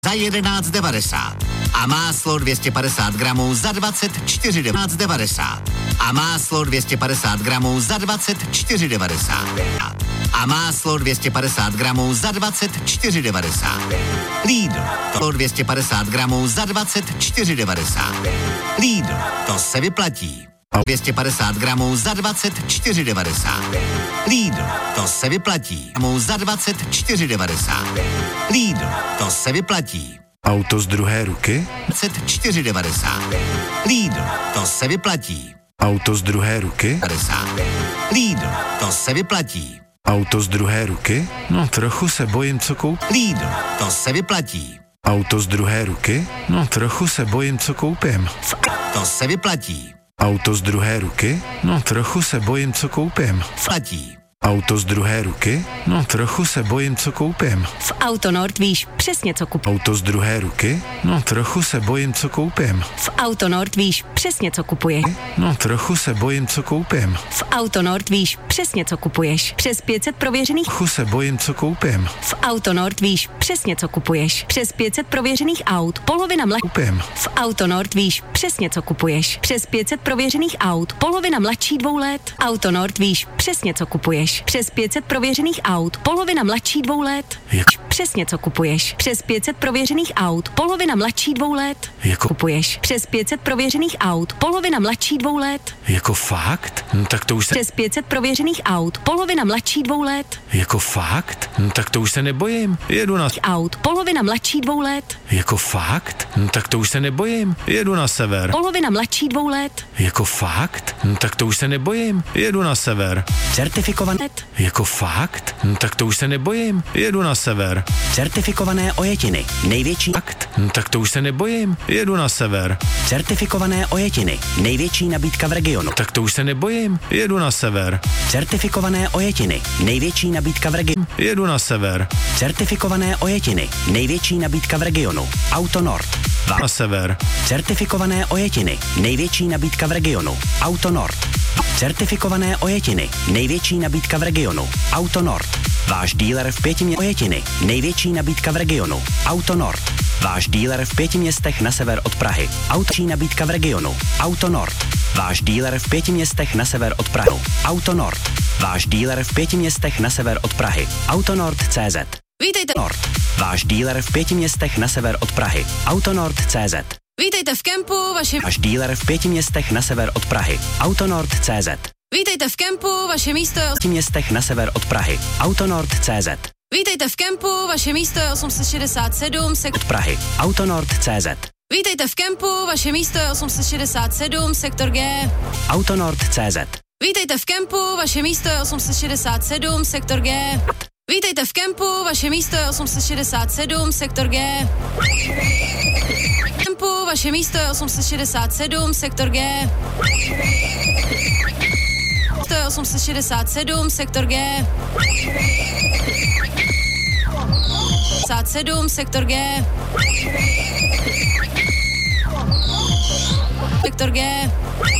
za 11,90 a máslo 250 gramů za 24,90 a máslo 250 gramů za 24,90 a máslo 250 gramů za 24,90. Lidl, to 250 gramů za 24,90. Lidl, to se vyplatí. 250 gramů za 24,90. Lidl, to se vyplatí. Za 24,90. Lidl, to se vyplatí. Auto z druhé ruky? 24,90. Lidl, to se vyplatí. Auto z druhé ruky? 50. Lidl, to se vyplatí. Auto z druhé ruky? No, trochu se bojím, co koupím. Lidl, to se vyplatí. Auto z druhé ruky? No, trochu se bojím, co koupím. To se vyplatí. Auto z druhé ruky? No, trochu se bojím, co koupím. Platí. Auto z druhé ruky? No, trochu se bojím, co koupím. V Autonord víš přesně, co kupuješ. Auto z druhé ruky? No, trochu se bojím, co koupím. V Autonord víš přesně, co kupuješ. No, trochu se bojím, co koupím. V Autonord víš přesně, co kupuješ. Přes 500 prověřených. Trochu se bojím, co koupím. V Autonord víš přesně, co kupuješ. Přes 500 prověřených aut. Polovina Koupím. V Autonord víš přesně, co kupuješ. Přes 500 prověřených aut. Polovina mladší 2 let. Autonord víš přesně, co kupuješ. Přes 500 prověřených aut. Polovina mladší 2 let. Přesně, co kupuješ. Přes 500 prověřených aut. Polovina mladší 2 let. Kupuješ. Přes 500 prověřených aut. Polovina mladší 2 let. Jako fakt? No, tak to už se... Přes 500 prověřených aut. Polovina mladší 2 let. Jako fakt? No, tak to už se nebojím. Jedu na... Aut. Polovina mladší 2 let. Jako fakt? No, tak to už se nebojím. Jedu na sever. Polovina mladší 2 let. Jako fakt? No, tak to už se nebojím. Jedu na sever. Certifikované. Jako fakt? No, tak to už se nebojím. Jedu na sever. Certifikované ojetiny. Největší Fakt? No, tak to už se nebojím. Jedu na sever. Certifikované ojetiny. Největší nabídka v regionu. Tak to už se nebojím. Jedu na sever. Certifikované ojetiny. Největší nabídka v regionu. Jedu na sever. Certifikované ojetiny. Největší nabídka v regionu. Autonord. Na sever. Certifikované ojetiny. Největší nabídka v regionu. Autonord. Certifikované ojetiny. Největší nabídka v regionu. Autonord. Váš díler v 5 ojetiny. Největší nabídka v regionu. Autonord. Váš díler v 5 městech na sever od Prahy. Autoční nabídka v regionu. Autonord. Váš díler v 5 městech na sever od Prahy. Autonord. Váš díler v 5 městech na sever od Prahy. Autonord.cz. Vítejte Nord. Váš díler v 5 městech na sever od Prahy. Autonord.cz. Vítejte v kempu, Váš díler v 5 městech na sever od Prahy. Autonord.cz. Vítejte v kempu, vaše místo je 5 městech na sever od Prahy. Autonord.cz. Vítejte v kempu, vaše místo je 867 od Prahy. Autonord.cz. Vítejte v kempu, vaše místo je 867 sektor G. Autonord.cz. Vítejte v kempu, vaše místo je 867 sektor G. Vítejte v kempu, vaše místo je 867 sektor G. Kempu, vaše místo je 867 sektor G. To je 867 sektor G. 7 sektor G. Sektor G.